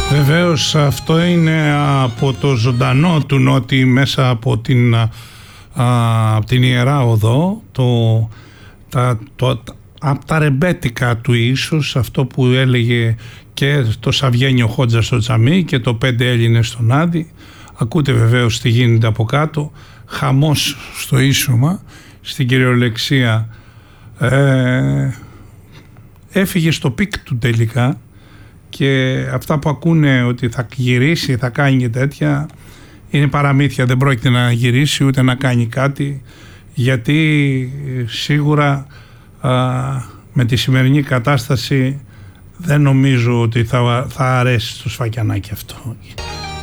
Βεβαίως αυτό είναι από το ζωντανό του Νότι μέσα από την Ιερά Οδό, από τα ρεμπέτικα του Ιησούς, αυτό που έλεγε και το Σαβιένιο Χότζα στο τζαμί και το 5 Έλληνες στον Άδη. Ακούτε βεβαίως τι γίνεται από κάτω, χαμός στο ίσωμα, στην κυριολεξία. Έφυγε στο πικ του τελικά και αυτά που ακούνε ότι θα γυρίσει, θα κάνει και τέτοια, είναι παραμύθια. Δεν πρόκειται να γυρίσει ούτε να κάνει κάτι, γιατί σίγουρα με τη σημερινή κατάσταση δεν νομίζω ότι θα αρέσει στο Σφακιανάκι αυτό.